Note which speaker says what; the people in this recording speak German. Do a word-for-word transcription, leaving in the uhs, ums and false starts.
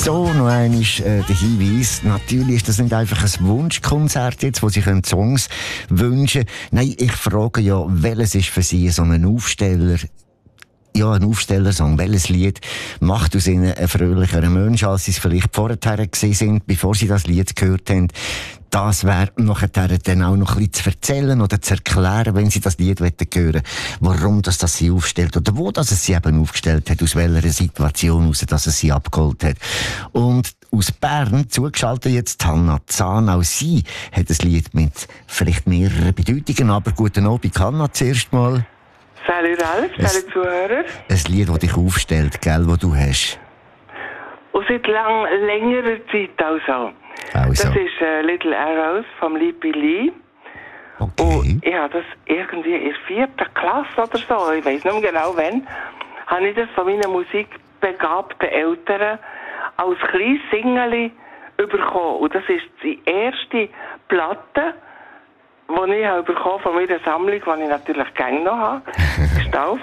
Speaker 1: So, noch einmal äh, der Hinweis. Natürlich ist das nicht einfach ein Wunschkonzert jetzt, wo Sie können Songs wünschen. Nein, ich frage ja, welches ist für Sie so ein Aufsteller? Ja, ein Aufstellersong. Welches Lied macht aus Ihnen einen fröhlicheren Mensch, als Sie es vielleicht vorher gesehen sind, bevor Sie das Lied gehört haben? Das wäre nachher dann auch noch ein bisschen zu erzählen oder zu erklären, wenn Sie das Lied hören wollen, warum das, das Sie aufstellt oder wo das es Sie eben aufgestellt hat, aus welcher Situation heraus, dass es Sie abgeholt hat. Und aus Bern zugeschaltet jetzt Hanna Zahn. Auch sie hat ein Lied mit vielleicht mehreren Bedeutungen, aber guten Abend, Hanna, zuerst mal.
Speaker 2: Salut Ralf, salut Zuhörer.
Speaker 1: Ein Lied, das dich aufstellt, gell, das du hast.
Speaker 2: Und seit lang, längerer Zeit also.
Speaker 1: Also.
Speaker 2: Das ist äh, Little Arrows vom Lipi Lee.
Speaker 1: Okay.
Speaker 2: Und ich habe das irgendwie in der vierten Klasse oder so, ich weiß nicht mehr genau wann, habe ich das von meinen musikbegabten Eltern als kleines Singerli bekommen. Und das ist die erste Platte, die ich habe bekommen von meiner Sammlung, die ich natürlich gerne noch habe.